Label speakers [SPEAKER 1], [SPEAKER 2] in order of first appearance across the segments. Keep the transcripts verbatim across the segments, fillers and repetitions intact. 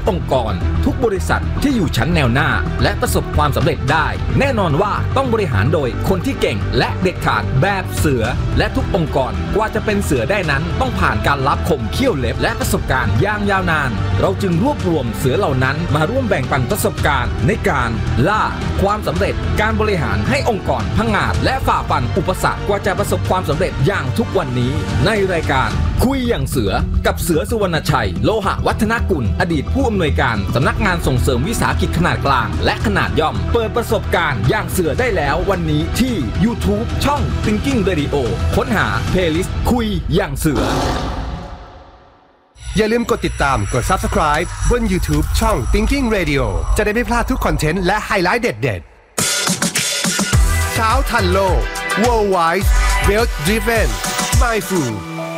[SPEAKER 1] องค์กรทุกบริษัทที่อยู่ชั้นแนวหน้าและประสบความสำเร็จได้แน่นอนว่าต้องบริหารโดยคนที่เก่งและเด็ดขาดแบบเสือและทุกองค์กรกว่าจะเป็นเสือได้นั้นต้องผ่านการลับคมเขี้ยวเล็บและประสบการณ์อย่างยาวนานเราจึงรวบรวมเสือเหล่านั้นมาร่วมแบ่งปันประสบการณ์ในการล่าความสำเร็จการบริหารให้องค์กรพังงาดและฝ่าฟันอุปสรรคกว่าจะประสบความสำเร็จอย่างทุกวันนี้ในรายการคุยอย่างเสือกับเสือสุวรรณชัยโลหะวัฒนกุลอดีตผู้อำนวยการสำนักงานส่งเสริมวิสาหกิจขนาดกลางและขนาดย่อมเปิดประสบการณ์อย่างเสือได้แล้ววันนี้ที่ YouTube ช่อง Thinking Radio ค้นหา Playlist คุยอย่างเสือ
[SPEAKER 2] อย่าลืมกดติดตามกด Subscribe บน YouTube ช่อง Thinking Radio จะได้ไม่พลาดทุกคอนเทนต์และไฮไลท์เด็ดๆเช้าทันโลก Worldwide Wealth Driven Mindful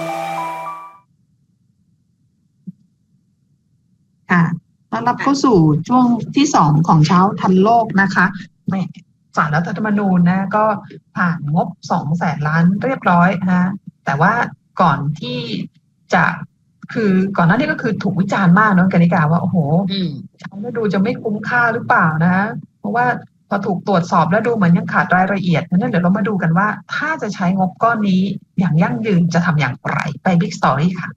[SPEAKER 3] ค่ะต้อนรับเข้าสู่ช่วงที่สองของเช้าทันโลกนะคะศาลรัฐธรรมนูญนะก็ผ่านงบสองแสนล้านเรียบร้อยนะแต่ว่าก่อนที่จะคือก่อนหน้านี้ก็คือถูกวิจารณ์มากเนาะกนิกาว่าโอ้โหใช้แล้วดูจะไม่คุ้มค่าหรือเปล่านะเพราะว่าพอถูกตรวจสอบแล้วดูเหมือนยังขาดรายละเอียดนั้นเดี๋ยวเรามาดูกันว่าถ้าจะใช้งบก้อนนี้อย่างยั่งยืนจะทำอย่างไรไป Big Story ค่ะ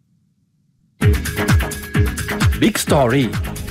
[SPEAKER 1] Big Story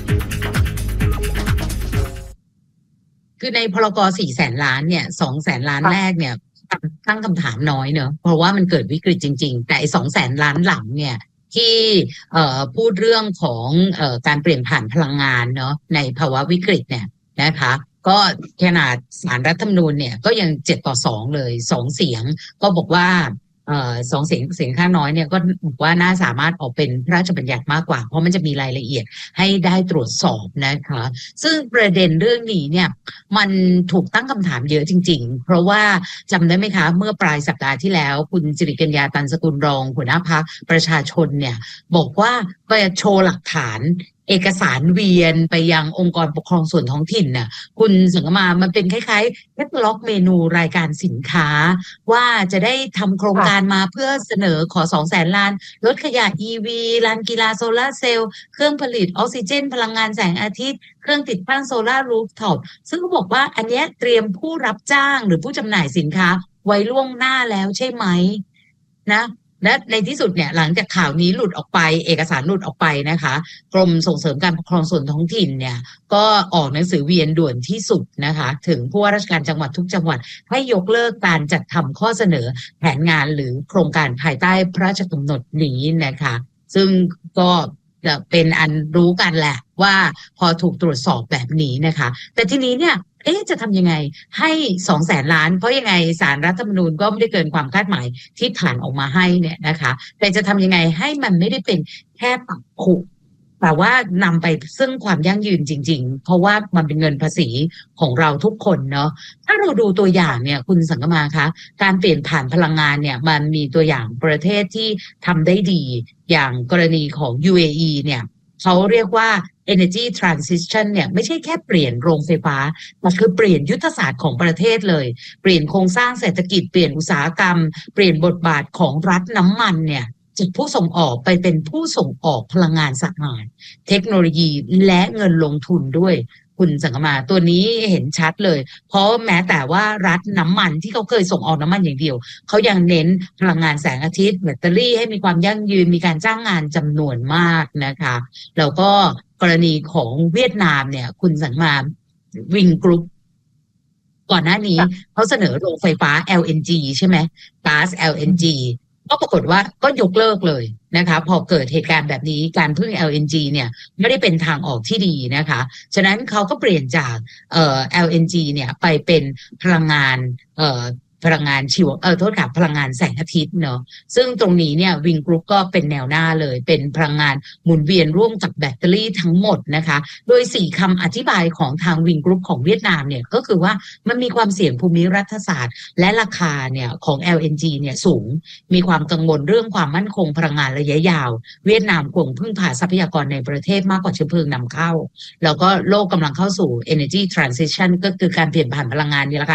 [SPEAKER 4] คือในพรกสี่แสนล้านเนี่ยสองแสนล้านแรกเนี่ยตั้งคำถามน้อยเนอะเพราะว่ามันเกิดวิกฤตจริงๆแต่ไอ้สองแสนล้านหลังเนี่ยที่เอ่อพูดเรื่องของเอ่อการเปลี่ยนผ่านพลังงานเนาะในภาวะวิกฤตเนี่ยนะคะก็ขนาดศาลรัฐธรรมนูญเนี่ยก็ยังเจ็ดต่อสองเลยสองเสียงก็บอกว่าเอ่อสองเสียงเสียงข้างน้อยเนี่ยก็บอกว่าน่าสามารถออกเป็นพระราชบัญญัติมากกว่าเพราะมันจะมีรายละเอียดให้ได้ตรวจสอบนะคะซึ่งประเด็นเรื่องนี้เนี่ยมันถูกตั้งคำถามเยอะจริงๆเพราะว่าจำได้ไหมคะเมื่อปลายสัปดาห์ที่แล้วคุณจิริกัญญาตันสกุลรองหัวหน้าพรรคประชาชนเนี่ยบอกว่าไปโชว์หลักฐานเอกสารเวียนไปยังองค์กรปกครองส่วนท้องถิ่นน่ะคุณสังกมามันเป็นคล้ายๆแคตตาล็อกเมนูรายการสินค้าว่าจะได้ทำโครงการมาเพื่อเสนอขอสองแสนล้านลดขยะ อี วี ลานกีฬาโซลาร์เซลล์เครื่องผลิตออกซิเจนพลังงานแสงอาทิตย์เครื่องติดตั้งโซลาร์รูฟท็อปซึ่งเขาบอกว่าอันนี้เตรียมผู้รับจ้างหรือผู้จำหน่ายสินค้าไว้ล่วงหน้าแล้วใช่ไหมนะและในที่สุดเนี่ยหลังจากข่าวนี้หลุดออกไปเอกสารหลุดออกไปนะคะกรมส่งเสริมการปกครองส่วนท้องถิ่นเนี่ยก็ออกหนังสือเวียนด่วนที่สุดนะคะถึงผู้ว่าราชการจังหวัดทุกจังหวัดให้ยกเลิกการจัดทำข้อเสนอแผนงานหรือโครงการภายใต้พระราชกำหนดนี้นะคะซึ่งก็จะเป็นอันรู้กันแหละว่าพอถูกตรวจสอบแบบนี้นะคะแต่ทีนี้เนี่ยเอ๊ะจะทำยังไงให้สองแสนล้านเพราะยังไงศาลรัฐธรรมนูญก็ไม่ได้เกินความคาดหมายที่ผ่านออกมาให้เนี่ยนะคะแต่จะทำยังไงให้มันไม่ได้เป็นแค่ปักขุแต่ว่านำไปซึ่งความยั่งยืนจริงๆเพราะว่ามันเป็นเงินภาษีของเราทุกคนเนาะถ้าเราดูตัวอย่างเนี่ยคุณสังกมาคะการเปลี่ยนผ่านพลังงานเนี่ยมันมีตัวอย่างประเทศที่ทำได้ดีอย่างกรณีของ ยู เอ อี เนี่ยเขาเรียกว่า energy transition เนี่ยไม่ใช่แค่เปลี่ยนโรงไฟฟ้ามันคือเปลี่ยนยุทธศาสตร์ของประเทศเลยเปลี่ยนโครงสร้างเศรษฐกิจเปลี่ยนอุตสาหกรรมเปลี่ยนบทบาทของรัฐน้ำมันเนี่ยจากผู้ส่งออกไปเป็นผู้ส่งออกพลังงานสะอาดเทคโนโลยีและเงินลงทุนด้วยคุณสังกมาตัวนี้เห็นชัดเลยเพราะแม้แต่ว่ารัฐน้ำมันที่เขาเคยส่งออกน้ำมันอย่างเดียวเขายังเน้นพลังงานแสงอาทิตย์แบตเตอรี่ให้มีความยั่งยืนมีการจ้างงานจำนวนมากนะคะแล้วก็กรณีของเวียดนามเนี่ยคุณสังกมาวิงกรุ๊ปก่อนหน้านี้เขาเสนอโรงไฟฟ้า แอล เอ็น จี ใช่ไหมก๊าซ แอล เอ็น จี ก็ปรากฏว่าก็ยกเลิกเลยนะคะพอเกิดเหตุการณ์แบบนี้การพึ่ง แอล เอ็น จี เนี่ยไม่ได้เป็นทางออกที่ดีนะคะฉะนั้นเขาก็เปลี่ยนจากเอ่อ แอล เอ็น จี เนี่ยไปเป็นพลังงานเอ่อพลังงานชีวเออโทษค่ะพลังงานแสงอาทิตย์เนาะซึ่งตรงนี้เนี่ยวิงกรุ๊ปก็เป็นแนวหน้าเลยเป็นพลังงานหมุนเวียนร่วมกับแบตเตอรี่ทั้งหมดนะคะโดยสี่คำอธิบายของทางวิงกรุ๊ปของเวียดนามเนี่ยก็คือว่ามันมีความเสี่ยงภูมิรัฐศาสตร์และราคาเนี่ยของ แอล เอ็น จี เนี่ยสูงมีความกังวลเรื่องความมั่นคงพลังงานระยะยาวเวียดนามควรพึ่งพาทรัพยากรในประเทศมากกว่าเชื้อเพลิงนำเข้าแล้วก็โลกกำลังเข้าสู่ energy transition ก็คือการเปลี่ยนผ่านพลังงานนี่แหละค่ะ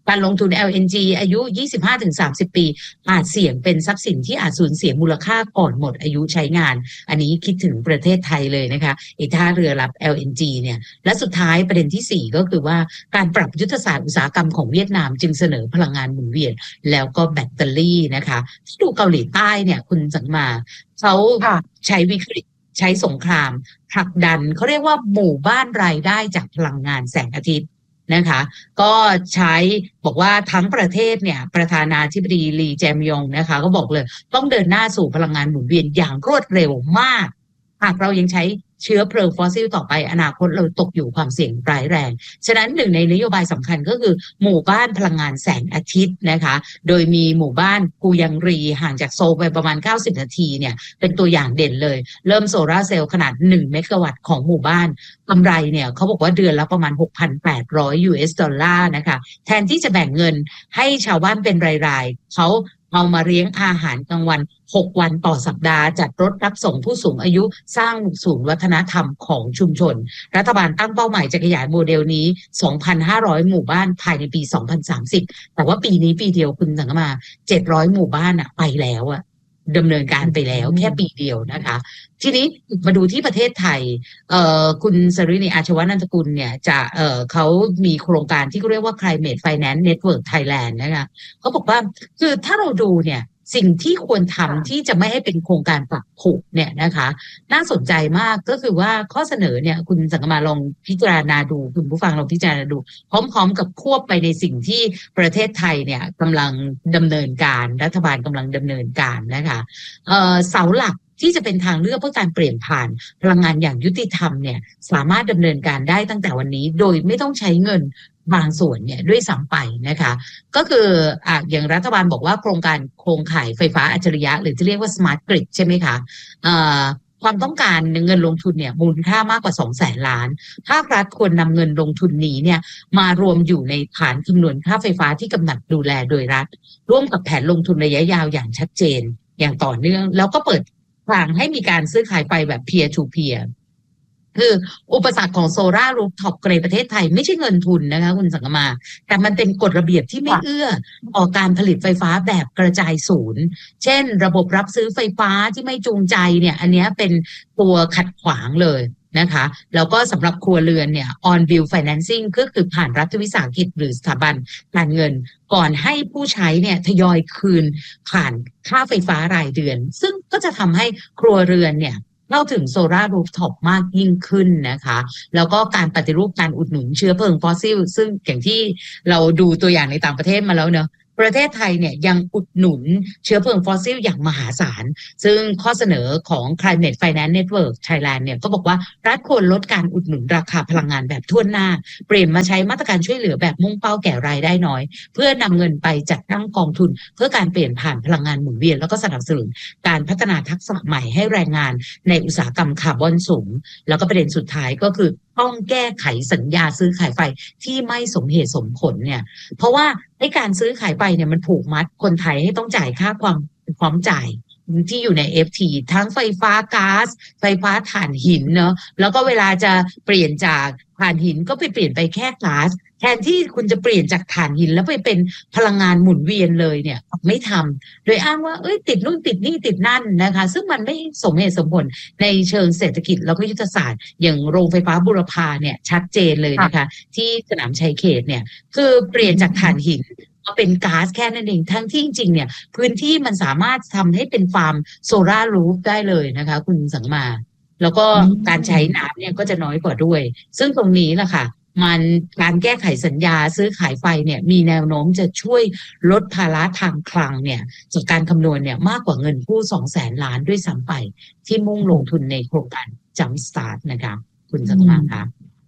[SPEAKER 4] การลงทุน แอล เอ็น จี อายุ ยี่สิบห้าถึงสามสิบ ปีอาจเสี่ยงเป็นทรัพย์สินที่อาจสูญเสียมูลค่าก่อนหมดอายุใช้งานอันนี้คิดถึงประเทศไทยเลยนะคะไอ้ท่าเรือรับ แอล เอ็น จี เนี่ยและสุดท้ายประเด็นที่สี่ก็คือว่าการปรับยุทธศาสตร์อุตสาหกรรมของเวียดนามจึงเสนอพลังงานหมุนเวียนแล้วก็แบตเตอรี่นะคะที่ดูเกาหลีใต้เนี่ยคุณสังมาเขาใช้วิกฤตใช้สงครามผลักดันเขาเรียกว่าหมู่บ้านรายได้จากพลังงานแสงอาทิตย์นะคะก็ใช้บอกว่าทั้งประเทศเนี่ยประธานาธิบดีลีแจมยองนะคะก็บอกเลยต้องเดินหน้าสู่พลังงานหมุนเวียนอย่างรวดเร็วมากหากเรายังใช้เชื้อเพลิงฟอสซิลต่อไปอนาคตเราตกอยู่ความเสี่ยงร้ายแรงฉะนั้นหนึ่งในนโยบายสำคัญก็คือหมู่บ้านพลังงานแสงอาทิตย์นะคะโดยมีหมู่บ้านกูยังรีห่างจากโซลไปประมาณเก้าสิบนาทีเนี่ยเป็นตัวอย่างเด่นเลยเริ่มโซลาร์เซลล์ขนาดหนึ่งเมกะวัตต์ของหมู่บ้านกำไรเนี่ยเขาบอกว่าเดือนละประมาณ หกพันแปดร้อย ยู เอส ดอลลาร์นะคะแทนที่จะแบ่งเงินให้ชาวบ้านเป็นรายๆเขาเอามาเลี้ยงอาหารกลางวันหกวันต่อสัปดาห์จัดรถรับส่งผู้สูงอายุสร้างศูนย์วัฒนธรรมของชุมชนรัฐบาลตั้งเป้าหมายจะขยายโมเดลนี้ สองพันห้าร้อย หมู่บ้านภายในปี สองพันสามสิบ แต่ว่าปีนี้ปีเดียวคุณสังมาเจ็ดร้อยหมู่บ้านอะไปแล้วอะดำเนินการไปแล้วแค่ปีเดียวนะคะทีนี้มาดูที่ประเทศไทยเอ่อคุณสรินีอาชวนันทกุลเนี่ยจะเอ่อเขามีโครงการที่เรียกว่า Climate Finance Network Thailand นะคะเขาบอกว่าคือถ้าเราดูเนี่ยสิ่งที่ควรทำที่จะไม่ให้เป็นโครงการปรับผูกเนี่ยนะคะน่าสนใจมากก็คือว่าข้อเสนอเนี่ยคุณสังกมาลองพิจารณาดูคุณผู้ฟังลองพิจารณาดูพร้อมๆกับควบไปในสิ่งที่ประเทศไทยเนี่ยกำลังดำเนินการรัฐบาลกำลังดำเนินการนะคะเอ่อเสาหลักที่จะเป็นทางเลือกเพื่อการเปลี่ยนผ่านพลังงานอย่างยุติธรรมเนี่ยสามารถดำเนินการได้ตั้งแต่วันนี้โดยไม่ต้องใช้เงินบางส่วนเนี่ยด้วยซ้ำไปนะคะก็คืออ่ะอย่างรัฐบาลบอกว่าโครงการโครงข่ายไฟฟ้าอัจฉริยะหรือที่เรียกว่า Smart Grid ใช่ไหมคะเอ่อความต้องการเงินลงทุนเนี่ยมูลค่ามากกว่าสองแสนล้านภาครัฐควรนำเงินลงทุนนี้เนี่ยมารวมอยู่ในฐานคำนวณค่าไฟฟ้าที่กำหนดดูแลโดยรัฐร่วมกับแผนลงทุนระยะยาวอย่างชัดเจนอย่างต่อเนื่องแล้วก็เปิดทางให้มีการซื้อขายไฟแบบ peer to peer คืออุปสรรคของโซล่ารูฟท็อปในประเทศไทยไม่ใช่เงินทุนนะคะคุณสังกมาแต่มันเป็นกฎระเบียบที่ไม่เอื้อต่อการผลิตไฟฟ้าแบบกระจายศูนย์เช่นระบบรับซื้อไฟฟ้าที่ไม่จูงใจเนี่ยอันนี้เป็นตัวขัดขวางเลยนะคะแล้วก็สำหรับครัวเรือนเนี่ย on bill financing ก็คือผ่านรัฐวิสาหกิจหรือสถาบันการเงินก่อนให้ผู้ใช้เนี่ยทยอยคืนผ่านค่าไฟฟ้ารายเดือนซึ่งก็จะทำให้ครัวเรือนเนี่ยเข้าถึงโซล่ารูฟท็อปมากยิ่งขึ้นนะคะแล้วก็การปฏิรูปการอุดหนุนเชื้อเพลิงฟอสซิลซึ่งอย่างที่เราดูตัวอย่างในต่างประเทศมาแล้วเนอะประเทศไทยเนี่ยยังอุดหนุนเชื้อเพลิงฟอสซิลอย่างมหาศาลซึ่งข้อเสนอของ Climate Finance Network Thailand เนี่ยก็บอกว่ารัฐควรลดการอุดหนุนราคาพลังงานแบบทั่วหน้าเปลี่ยนมาใช้มาตรการช่วยเหลือแบบมุ่งเป้าแก่รายได้น้อยเพื่อนำเงินไปจัดตั้งกองทุนเพื่อการเปลี่ยนผ่านพลังงานหมุนเวียนแล้วก็สนับสนุนการพัฒนาทักษะใหม่ให้แรงงานในอุตสาหกรรมคาร์บอนสูงแล้วก็ประเด็นสุดท้ายก็คือต้องแก้ไขสัญญาซื้อขายไฟที่ไม่สมเหตุสมผลเนี่ยเพราะว่าไอ้การซื้อขายไฟเนี่ยมันผูกมัดคนไทยให้ต้องจ่ายค่าความพร้อมจ่ายที่อยู่ใน เอฟ ที ทั้งไฟฟ้าก๊าซไฟฟ้าถ่านหินเนาะแล้วก็เวลาจะเปลี่ยนจากถ่านหินก็ไปเปลี่ยนไปแค่ก๊าซแทนที่คุณจะเปลี่ยนจากถ่านหินแล้วไปเป็นพลังงานหมุนเวียนเลยเนี่ยไม่ทำโดยอ้างว่าเอ้ยติดนู่นติดนี่ติดนั่นนะคะซึ่งมันไม่สมเหตุสมผลในเชิงเศรษฐกิจแล้วก็ยุทธศาสตร์อย่างโรงไฟฟ้าบุรพาเนี่ยชัดเจนเลยนะคะที่สนามชัยเขตเนี่ยคือเปลี่ยนจากถ่านหินเป็นก๊าซแค่นั้นเองทั้งที่จริงๆเนี่ยพื้นที่มันสามารถทำให้เป็นฟาร์มโซล่ารูฟได้เลยนะคะคุณสังมาแล้วก็การใช้น้ำเนี่ยก็จะน้อยกว่าด้วยซึ่งตรงนี้แหละค่ะมันการแก้ไขสัญญาซื้อขายไฟเนี่ยมีแนวโน้มจะช่วยลดภาระทางคลังเนี่ยจากการคำนวณเนี่ยมากกว่าเงินกู้สองแสนล้านด้วยซ้ำไปที่มุ่งลงทุนในโครงการจัมป์สตาร์ทนะคะคุณสังมาค่ะ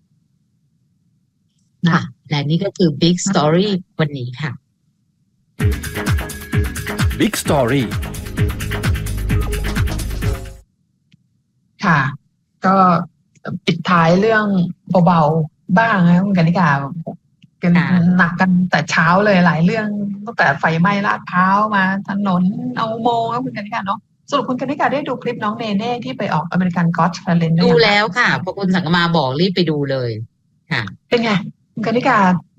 [SPEAKER 4] ค่ะและนี่ก็คือ Big Story วันนี้ค่ะ
[SPEAKER 1] Big Story
[SPEAKER 3] ค่ะก็ปิดท้ายเรื่องเบาๆบ้างนะคุณกนิกากันหนักกันแต่เช้าเลยหลายเรื่องตั้งแต่ไฟไหม้ลาดพร้าวมาถนนเอาโมงครับคุณกนิกาเนาะสรุปคุณกนิกาได้ดูคลิปน้องเนเน่ที่ไปออกอเมริกันก็อตแทเลนต์
[SPEAKER 4] ดูแล้วค่ะพอคุณสังกมาบอกรีบไปดูเลยค่ะ
[SPEAKER 3] เป็นไงคุณกนิกา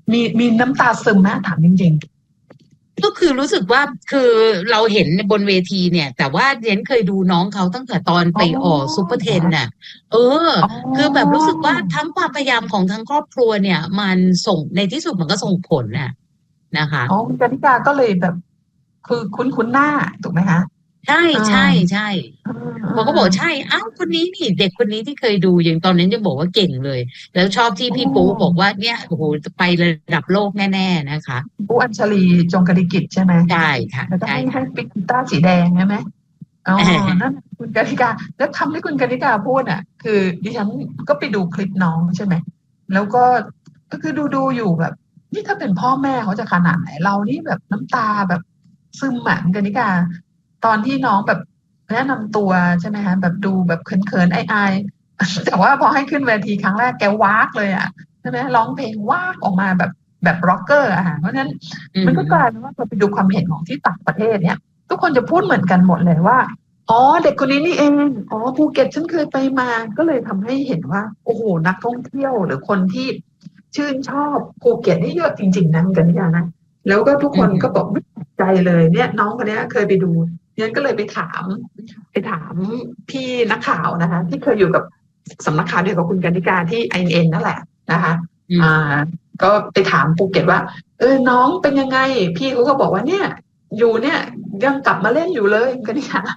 [SPEAKER 3] มีมีน้ำตาซึมไหมถามจริงๆ
[SPEAKER 4] ก็คือรู้สึกว่าคือเราเห็นบนเวทีเนี่ยแต่ว่าเรนเคยดูน้องเขาตั้งแต่ตอนไปออกซุปเปอร์เทนน่ะเออคือแบบรู้สึกว่าทั้งความพยายามของทั้งครอบครัวเนี่ย มันส่งในที่สุดมันก็ส่งผลน่ะนะคะ
[SPEAKER 3] อ๋อกนิกาก็เลยแบบคือคุ้นคุ้นหน้าถูกไหมคะ
[SPEAKER 4] ใช่ใช่ใช่เขาก็บอกใช่อ้าวคนนี้นี่เด็กคนนี้ที่เคยดูอย่างตอนนั้นจะบอกว่าเก่งเลยแล้วชอบที่พี่ปูบอกว่าเนี่ยโอ้โหไประดับโลกแน่ๆนะคะ
[SPEAKER 3] ปูอัญชลีจงกฤกิจใช่ไหม
[SPEAKER 4] ใช่ค่ะ
[SPEAKER 3] แล้วก็ให้ให้ปิกกีตาร์สีแดงใช่ไหมอ๋อนั่นคุณกนิกาแล้วทำให้คุณกนิกาพูดอ่ะคือดิฉันก็ไปดูคลิปน้องใช่ไหมแล้วก็ก็คือดูดูอยู่แบบนี่ถ้าเป็นพ่อแม่เขาจะขนาดไหนเรานี่แบบน้ำตาแบบซึมหมันกนิกาตอนที่น้องแบบแนะนำตัวใช่ไหมคะแบบดูแบบเขินๆไอๆแต่ว่าพอให้ขึ้นเวทีครั้งแรกแกวากเลยอ่ะใช่ไหมร้องเพลงวากออกมาแบบแบบร็อกเกอร์อะค่ะเพราะฉะนั้นมันก็กลายเป็นว่าพอไปดูความเห็นของที่ต่างประเทศเนี่ยทุกคนจะพูดเหมือนกันหมดเลยว่าอ๋อเด็กคนนี้นี่เองอ๋อภูเก็ตฉันเคยไปมาก็เลยทำให้เห็นว่าโอ้โหนักท่องเที่ยวหรือคนที่ชื่นชอบภูเก็ตนี่เยอะจริงๆนะกันนี่นะแล้วก็ทุกคนก็บอกไม่แปลกใจเลยเนี่ยน้องคนนี้เคยไปดูเนี่ยก็เลยไปถามไปถามพี่นักข่าวนะคะที่เคยอยู่กับสำนักข่าวเดียวกับคุณกนิกาที่ ไอ เอ็น เอ็น นั่นแหละนะคะอ่าก็ไปถามภูเก็ตว่าเออน้องเป็นยังไงพี่เขาก็บอกว่าเนี่ยอยู่เนี่ยยังกลับมาเล่นอยู่เลยกนิกา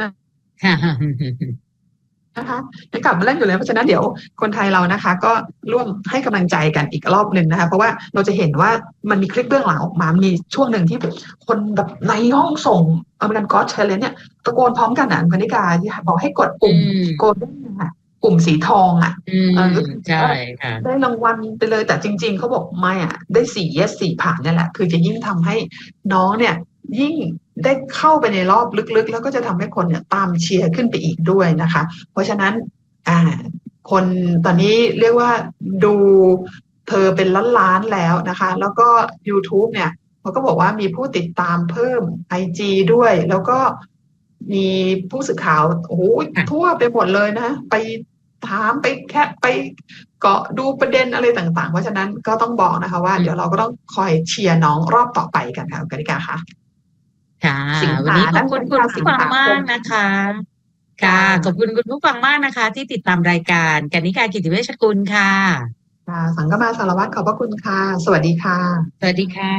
[SPEAKER 3] นะคะยังกลับมาเล่นอยู่เลยเพราะฉะนั้นเดี๋ยวคนไทยเรานะคะก็ร่วมให้กำลังใจกันอีกรอบหนึ่งนะคะเพราะว่าเราจะเห็นว่ามันมีคลิปเบื้องหลังออกมามีช่วงหนึ่งที่คนแบบในห้องส่งอเมริกันก็อตเชลเลนเนี่ยตะโกนพร้อมกันอ่ะคณิกาที่บอกให้กดปุ่มโกลเด้นค่ะปุ่มสีทองอ่ะ
[SPEAKER 4] ใช่ค่ะ
[SPEAKER 3] ได้รางวัลไปเลยแต่จริงๆเขาบอกไม่อ่ะได้สี่ yes สี่ผ่านนี่แหละคือจะยิ่งทำให้น้องเนี่ยยิ่งได้เข้าไปในรอบลึกๆแล้วก็จะทำให้คนเนี่ยตามเชียร์ขึ้นไปอีกด้วยนะคะเพราะฉะนั้นอ่าคนตอนนี้เรียกว่าดูเธอเป็นล้านๆแล้วนะคะแล้วก็ YouTube เนี่ยเขาก็บอกว่ามีผู้ติดตามเพิ่ม ไอ จี ด้วยแล้วก็มีผู้สื่อข่าวโอ้โหทั่วไปหมดเลยนะไปถามไปแค่ไปเกาะดูประเด็นอะไรต่างๆเพราะฉะนั้นก็ต้องบอกนะคะว่าเดี๋ยวเราก็ต้องคอยเชียร์น้องรอบต่อไปกันค่ะกนิกาค่ะ
[SPEAKER 4] ค่ะวันนี้ขอบคุณคุณผู้ฟังมากนะคะค่ะขอบคุณคุณผู้ฟังมากนะคะที่ติดตามรายการกนิกากิติเวชกุลค่ะ
[SPEAKER 3] ค่ะสังกมาสารวัตรขอบพระคุณค่ะสวัสดีค่ะ
[SPEAKER 4] สวัสดีค่ะ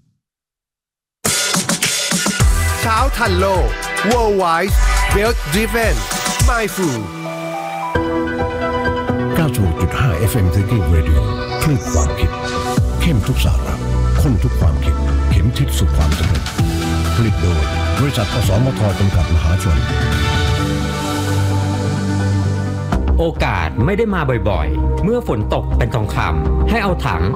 [SPEAKER 2] เช้าทันโลก Worldwide Wealth Driven Mindful
[SPEAKER 5] เก้าสิบหกจุดห้า เอฟ เอ็ม Thinking Radio คลื่นความคิดเข้มทุกสาระข้นทุกความคิดเข็มทิศสู่ความสำเร็จผลิตโดยบริษัทอสมทจำกัดมหาชน
[SPEAKER 1] โอกาสไม่ได้มาบ่อยๆเมื่อฝนตกเป็นทองคำให้เอาถัง